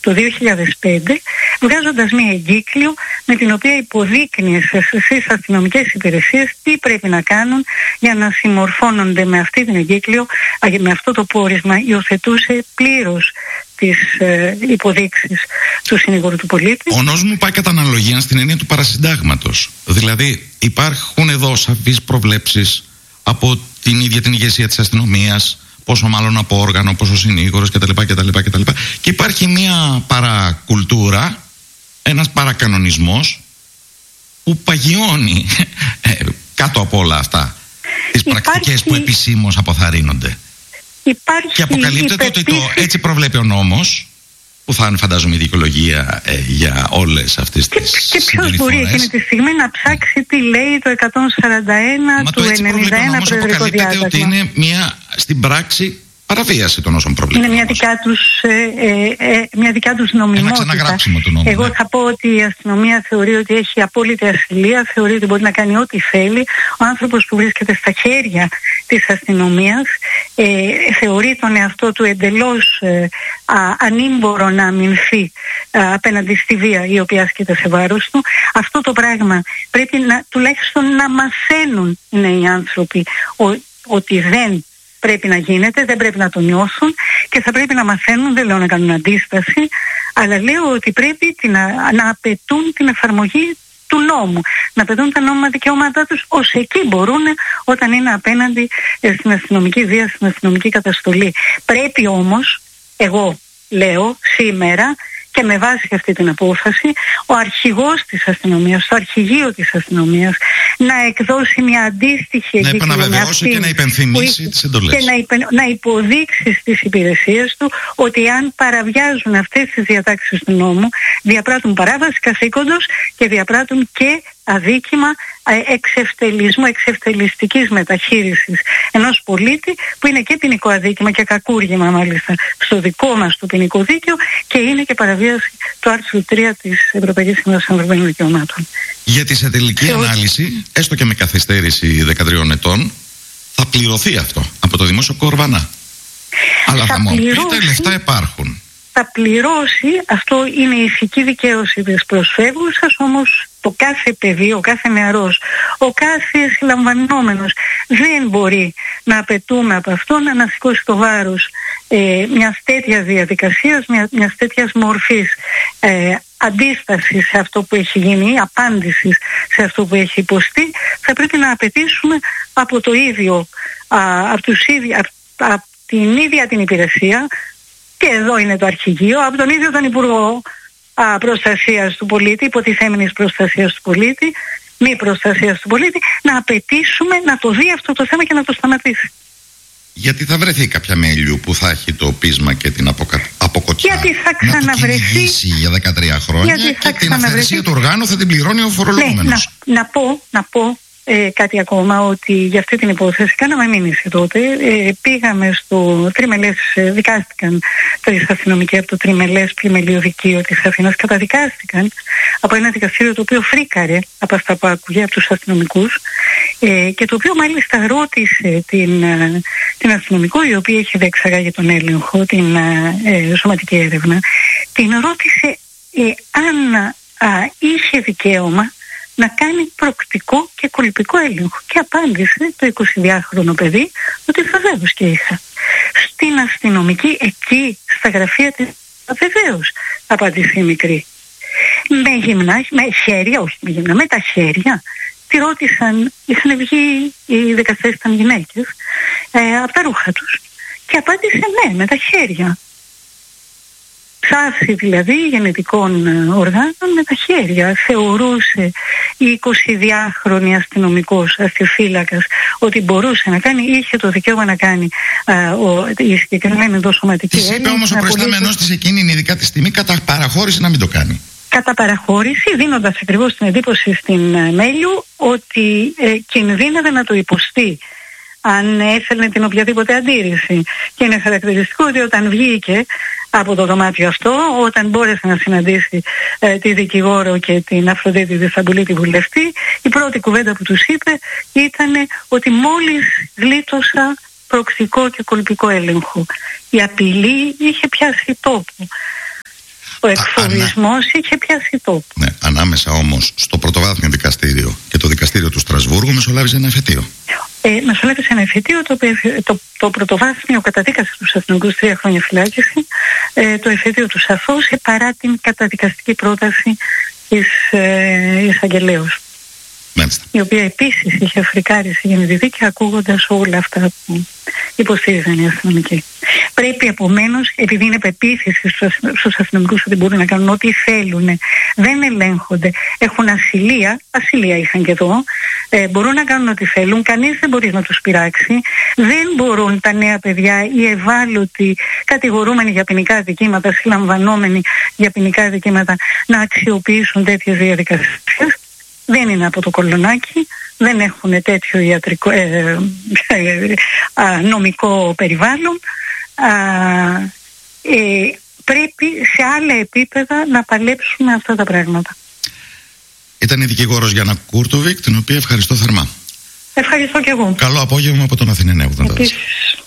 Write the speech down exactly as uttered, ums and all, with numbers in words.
το δύο χιλιάδες πέντε, βγάζοντας μία εγκύκλιο με την οποία υποδείκνυε στις αστυνομικές υπηρεσίες τι πρέπει να κάνουν για να συμμορφώνονται με αυτή την εγκύκλιο, με αυτό το πόρισμα. Υιοθετούσε πλήρως τις ε, υποδείξεις του συνήγορου του πολίτη. Ο νόμος μου πάει κατά αναλογία στην έννοια του παρασυντάγματος. Δηλαδή υπάρχουν εδώ σαφείς προβλέψεις από την ίδια την ηγεσία της αστυνομίας, πόσο μάλλον από όργανο, πόσο συνήγορος κτλ. κτλ, κτλ. Και υπάρχει μια παρακουλτούρα, ένας παρακανονισμός που παγιώνει ε, κάτω από όλα αυτά τις υπάρχει... πρακτικές που επισήμως αποθαρρύνονται. Υπάρχει και αποκαλύπτεται ότι το έτσι προβλέπει ο νόμος, που θα είναι φαντάζομαι η δικαιολογία ε, για όλες αυτές τις συμπεριφορές. Και ποιος μπορεί εκείνη τη στιγμή να ψάξει τι λέει το εκατόν σαράντα ένα Μα του ενενήντα ένα προεδρικό διάταγμα. Αποκαλύπτεται ότι είναι μια στην πράξη παραβίαση των όσων προβλέπει. Είναι μια δικιά τους, ε, ε, ε, μια δικιά τους νομιμότητα. Ένα ξαναγράψιμο του νόμου. Εγώ ναι. θα πω ότι η αστυνομία θεωρεί ότι έχει απόλυτη ασυλία, θεωρεί ότι μπορεί να κάνει ό,τι θέλει. Ο άνθρωπος που βρίσκεται στα χέρια της αστυνομίας ε, θεωρεί τον εαυτό του εντελώς ε, α, ανήμπορο να αμυνθεί α, απέναντι στη βία η οποία ασκείται σε βάρος του. Αυτό το πράγμα πρέπει να, τουλάχιστον να μαθαίνουν οι νέοι άνθρωποι ο, ότι δεν πρέπει να γίνεται, δεν πρέπει να το νιώθουν και θα πρέπει να μαθαίνουν, δεν λέω να κάνουν αντίσταση, αλλά λέω ότι πρέπει την, να απαιτούν την εφαρμογή του νόμου, να απαιτούν τα νόμιμα δικαιώματά τους ως εκεί μπορούν όταν είναι απέναντι στην αστυνομική βία, στην αστυνομική καταστολή. Πρέπει όμως, εγώ λέω σήμερα, και με βάση αυτή την απόφαση, ο αρχηγός της αστυνομίας, το αρχηγείο της αστυνομίας, να εκδώσει μια αντίστοιχη εγκύκλιο. Να επαναβεβαιώσει και να υπενθυμίσει τις εντολές. Και να, υπε, να υποδείξει στις υπηρεσίες του ότι αν παραβιάζουν αυτές τις διατάξεις του νόμου, διαπράττουν παράβαση καθήκοντος και διαπράττουν και αδίκημα εξευτελισμού, εξευτελιστικής μεταχείρισης ενός πολίτη, που είναι και ποινικό αδίκημα και κακούργημα μάλιστα στο δικό μας το ποινικό δίκαιο, και είναι και παραβίαση του άρθρου τρία της Ευρωπαϊκής Σύμβασης Ανθρωπίνων Δικαιωμάτων. Γιατί σε τελική Θεω... ανάλυση, έστω και με καθυστέρηση δεκατριών ετών, θα πληρωθεί αυτό από το δημόσιο κορβανά. Αλλά θα, θα μου πει, τα λεφτά υπάρχουν. Θα πληρώσει, αυτό είναι η ηθική δικαίωση της προσφεύγουσας, όμως το κάθε παιδί, ο κάθε νεαρός, ο κάθε συλλαμβανόμενος δεν μπορεί να απαιτούμε από αυτόν να σηκώσει το βάρος ε, μιας τέτοιας διαδικασίας, μια, μιας τέτοιας μορφής ε, αντίστασης σε αυτό που έχει γίνει, απάντησης σε αυτό που έχει υποστεί. Θα πρέπει να απαιτήσουμε από το ίδιο, α, από, τους ίδι, από, από την ίδια την υπηρεσία, και εδώ είναι το αρχηγείο, από τον ίδιο τον Υπουργό α, Προστασίας του Πολίτη, υποτιθέμενης προστασίας του πολίτη, μη προστασίας του πολίτη, να απαιτήσουμε να το δει αυτό το θέμα και να το σταματήσει. Γιατί θα βρεθεί κάποια μέλιου που θα έχει το πείσμα και την αποκα... αποκοτσιά. Γιατί θα ξαναβρεθεί. Να το κυνηγήσει για δεκατρία χρόνια Γιατί και την αυθαιρεσία του οργάνου θα την πληρώνει ο φορολογούμενος. Ναι, να, να πω, να πω ε, κάτι ακόμα, ότι για αυτή την υπόθεση κάναμε μήνυση τότε. Ε, πήγαμε στο τριμελές, ε, δικάστηκαν τρεις αστυνομικοί από το τριμελές πλημελείο δικείο της Αθήνας, καταδικάστηκαν από ένα δικαστήριο το οποίο φρίκαρε από αυτά που άκουγε από τους αστυνομικούς, ε, και το οποίο μάλιστα ρώτησε την, ε, την αστυνομικό, η οποία είχε διεξαγάγει τον έλεγχο, την ε, σωματική έρευνα, την ρώτησε ε, αν α, είχε δικαίωμα να κάνει προκτικό και κολπικό έλεγχο, και απάντησε το εικοσιδυάχρονο παιδί ότι βεβαίως και είχα. Στην αστυνομική, εκεί στα γραφεία της, βεβαίως, απάντησε η μικρή. Με γυμνά, με χέρια, όχι με γυμνά, με τα χέρια. Τη ρώτησαν, είχαν βγει οι δικαστές, ήταν γυναίκες, ε, από τα ρούχα τους, και απάντησε ναι, με τα χέρια. Ψάφι δηλαδή γενετικών οργάνων με τα χέρια. Θεωρούσε η εικοσιδυάχρονη αστυνομικός αστιφύλακας ότι μπορούσε να κάνει, είχε το δικαίωμα να κάνει α, ο, η συγκεκριμένη δοσωματική έλεγχη. Της είπε όμως ο προϊστάμενος της εκείνη ειδικά τη στιγμή κατά παραχώρηση να μην το κάνει. Κατά παραχώρηση, δίνοντας ακριβώς την εντύπωση στην uh, Μέλιου ότι ε, κινδύνευε να το υποστεί αν έφερνε την οποιαδήποτε αντίρρηση. Και είναι χαρακτηριστικό ότι όταν βγήκε από το δωμάτιο αυτό, όταν μπόρεσε να συναντήσει ε, τη δικηγόρο και την Αφροδίτη Δεσσαμπουλίτη βουλευτή, η πρώτη κουβέντα που τους είπε ήταν ότι μόλις γλίτωσα προκτικό και κολπικό έλεγχο. Η απειλή είχε πιάσει τόπο. Ο εκφοβισμός ανα... είχε πιάσει τόπο. Ναι, ανάμεσα όμως στο πρωτοβάθμιο δικαστήριο και το δικαστήριο του Στρασβούργου μεσολάβησε ένα εφετείο. Ε, μεσολάβησε ένα εφετείο, το, το, το πρωτοβάθμιο καταδίκασε τους αστυνομικούς τρία χρόνια φυλάκιση, ε, το εφετείο του σαφώς παρά την καταδικαστική πρόταση της ε, εισαγγελέως. Μάλιστα. Η οποία επίσης είχε φρικάρει για τη δίκη ακούγοντας όλα αυτά που υποστήριζαν οι αστυνομικοί. Πρέπει επομένως, επειδή είναι πεποίθηση στους αστυνομικούς ότι μπορούν να κάνουν ό,τι θέλουν, δεν ελέγχονται, έχουν ασυλία, ασυλία είχαν και εδώ, ε, μπορούν να κάνουν ό,τι θέλουν, κανείς δεν μπορεί να τους πειράξει, δεν μπορούν τα νέα παιδιά, οι ευάλωτοι, κατηγορούμενοι για ποινικά αδικήματα, συλλαμβανόμενοι για ποινικά αδικήματα, να αξιοποιήσουν τέτοιες διαδικασίες. Δεν είναι από το κολονάκι, δεν έχουν τέτοιο ιατρικό, ε, ε, ε, νομικό περιβάλλον. Ε, πρέπει σε άλλα επίπεδα να παλέψουμε αυτά τα πράγματα. Ήταν η δικηγόρος Γιάννα Κούρτοβικ, την οποία ευχαριστώ θερμά. Ευχαριστώ και εγώ. Καλό απόγευμα από τον Αθηνά ογδόντα τέσσερα.